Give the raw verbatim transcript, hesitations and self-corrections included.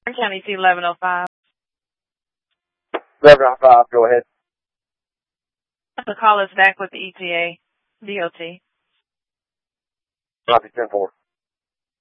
County C eleven oh five. eleven oh five, go ahead. The call is back with the E T A, D O T. Copy ten four.